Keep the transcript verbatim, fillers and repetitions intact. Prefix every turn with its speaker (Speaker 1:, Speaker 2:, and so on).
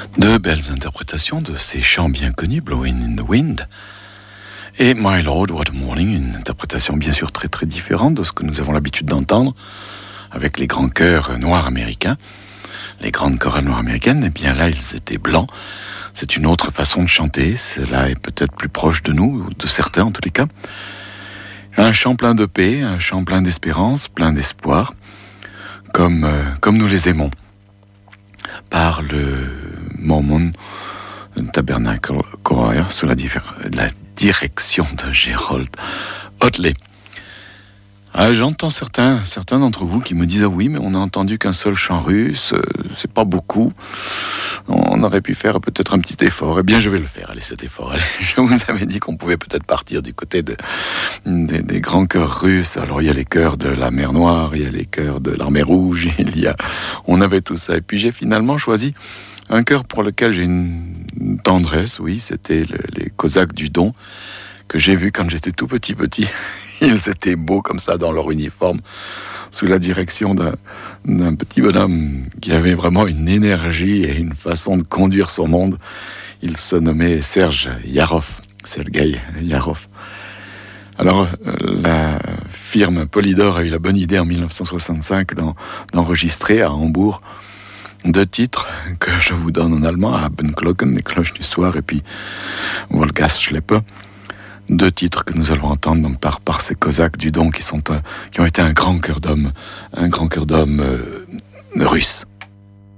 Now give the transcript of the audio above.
Speaker 1: De belles interprétations de ces chants bien connus, Blowing in the Wind. Et My Lord, What a Morning, une interprétation bien sûr très très différente de ce que nous avons l'habitude d'entendre avec les grands chœurs noirs américains, les grandes chorales noires américaines. Et bien là, ils étaient blancs. C'est une autre façon de chanter. Cela est peut-être plus proche de nous, ou de certains en tous les cas. Un chant plein de paix, un chant plein d'espérance, plein d'espoir, comme, euh, comme nous les aimons, par le Mormon Tabernacle Choir sous la, la direction de Gerald Hotley. Ah, j'entends certains, certains d'entre vous qui me disent « Ah oui, mais on n'a entendu qu'un seul chant russe, euh, c'est pas beaucoup, on aurait pu faire peut-être un petit effort. » Eh bien, je vais le faire, allez, cet effort. Allez, je vous avais dit qu'on pouvait peut-être partir du côté de, des, des grands chœurs russes. Alors, il y a les chœurs de la mer Noire, il y a les chœurs de l'armée rouge, il y a... On avait tout ça. Et puis, j'ai finalement choisi un chœur pour lequel j'ai une tendresse, oui, c'était le, les Cosaques du Don, que j'ai vu quand j'étais tout petit, petit. Ils étaient beaux comme ça dans leur uniforme, sous la direction d'un, d'un petit bonhomme qui avait vraiment une énergie et une façon de conduire son monde. Il se nommait Serge Yarov, Sergei Yarov. Alors, la firme Polydor a eu la bonne idée en dix-neuf cent soixante-cinq d'en, d'enregistrer à Hambourg deux titres que je vous donne en allemand, Abendglocken, les cloches du soir, et puis Wolgasschleppe. Deux titres que nous allons entendre donc, par, par ces Cosaques du Don qui, sont, euh, qui ont été un grand cœur d'homme, un grand cœur d'homme euh, russe.